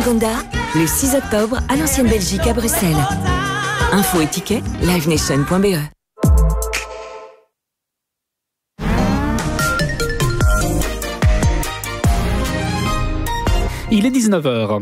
Gonda, le 6 octobre à l'Ancienne Belgique à Bruxelles. Info et tickets, livenation.be. Il est 19h.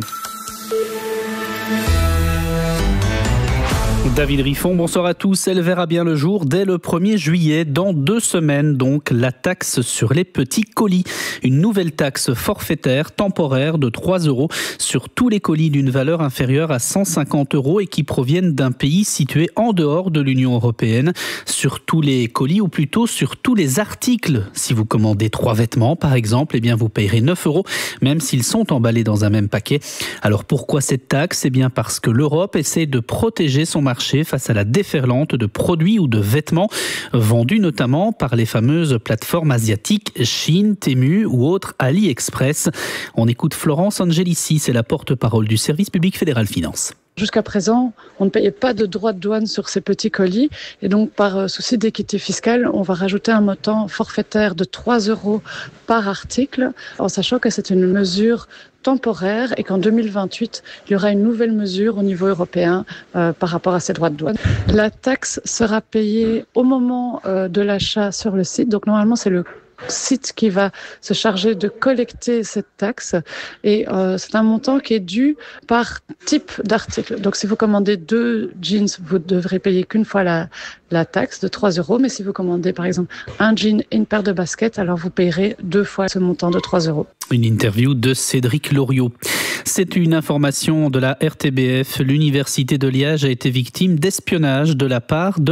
David Riffon, bonsoir à tous. Elle verra bien le jour dès le 1er juillet, dans 2 semaines donc, la taxe sur les petits colis. Une nouvelle taxe forfaitaire temporaire de 3 € sur tous les colis d'une valeur inférieure à 150 € et qui proviennent d'un pays situé en dehors de l'Union européenne. Sur tous les colis, ou plutôt sur tous les articles. Si vous commandez 3 vêtements par exemple, eh bien vous payerez 9 €, même s'ils sont emballés dans un même paquet. Alors pourquoi cette taxe ? Eh bien parce que l'Europe essaie de protéger son marché face à la déferlante de produits ou de vêtements vendus notamment par les fameuses plateformes asiatiques Chine, Temu ou autres AliExpress. On écoute Florence Angelici, c'est la porte-parole du service public fédéral Finance. Jusqu'à présent, on ne payait pas de droits de douane sur ces petits colis et donc par souci d'équité fiscale, on va rajouter un montant forfaitaire de 3 € par article, en sachant que c'est une mesure temporaire et qu'en 2028, il y aura une nouvelle mesure au niveau européen par rapport à ces droits de douane. La taxe sera payée au moment de l'achat sur le site, donc normalement c'est le site qui va se charger de collecter cette taxe et c'est un montant qui est dû par type d'article. Donc si vous commandez 2 jeans, vous devrez payer qu'une fois la taxe de 3 €, mais si vous commandez par exemple un jean et une paire de baskets, alors vous payerez 2 fois ce montant de 3 €. Une interview de Cédric Loriot. C'est une information de la RTBF. L'université de Liège a été victime d'espionnage de la part de